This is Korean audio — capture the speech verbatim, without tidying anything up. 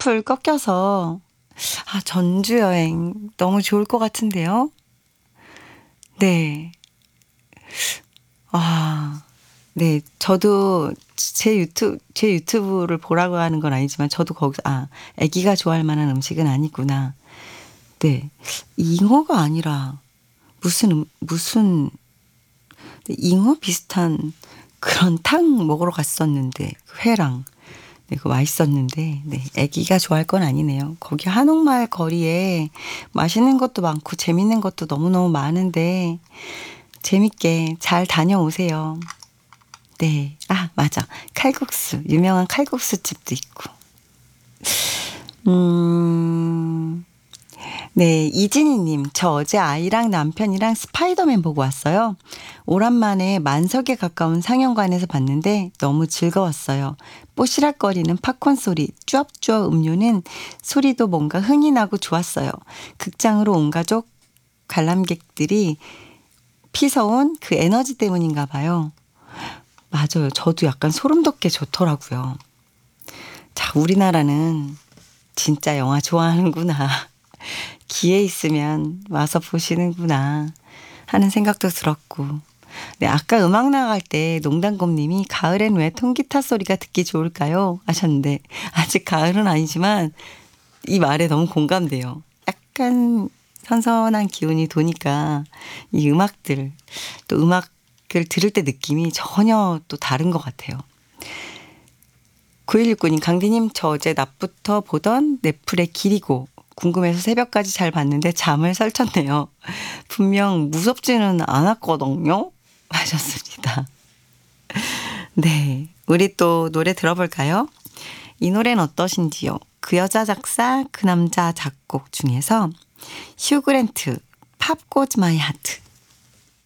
한풀 꺾여서 아, 전주 여행 너무 좋을 것 같은데요. 네. 아, 네. 저도 제 유튜브, 제 유튜브를 보라고 하는 건 아니지만 저도 거기서, 아, 아기가 좋아할 만한 음식은 아니구나. 네. 잉어가 아니라 무슨, 음- 무슨, 잉어 비슷한 그런 탕 먹으러 갔었는데, 그 회랑. 네, 그거 맛있었는데, 네. 아기가 좋아할 건 아니네요. 거기 한옥마을 거리에 맛있는 것도 많고 재밌는 것도 너무너무 많은데, 재밌게 잘 다녀오세요. 네. 아, 맞아. 칼국수. 유명한 칼국수 집도 있고. 음, 네. 이진희님, 저 어제 아이랑 남편이랑 스파이더맨 보고 왔어요. 오랜만에 만석에 가까운 상영관에서 봤는데 너무 즐거웠어요. 뽀시락거리는 팝콘 소리, 쭈업쭈업 음료는 소리도 뭔가 흥이 나고 좋았어요. 극장으로 온 가족 관람객들이 피서온 그 에너지 때문인가 봐요. 맞아요. 저도 약간 소름 돋게 좋더라고요. 자, 우리나라는 진짜 영화 좋아하는구나. 기회 있으면 와서 보시는구나 하는 생각도 들었고. 네, 아까 음악 나갈 때 농담곰님이 가을엔 왜 통기타 소리가 듣기 좋을까요? 하셨는데 아직 가을은 아니지만 이 말에 너무 공감돼요. 약간 선선한 기운이 도니까 이 음악들 또 음악을 들을 때 느낌이 전혀 또 다른 것 같아요. 구일육구 님, 강디님, 저 어제 낮부터 보던 넷플의 길이고 궁금해서 새벽까지 잘 봤는데 잠을 설쳤네요. 분명 무섭지는 않았거든요. 하셨습니다. 네. 우리 또 노래 들어볼까요? 이 노래는 어떠신지요? 그 여자 작사, 그 남자 작곡 중에서 휴 그랜트, 팝 고즈 마이 하트.